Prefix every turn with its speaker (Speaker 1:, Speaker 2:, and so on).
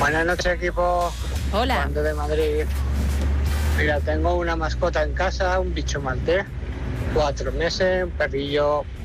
Speaker 1: Buenas noches, equipo.
Speaker 2: Hola.
Speaker 1: Juan de Madrid. Mira, tengo una mascota en casa, un bicho maltés, 4 meses, un perrillo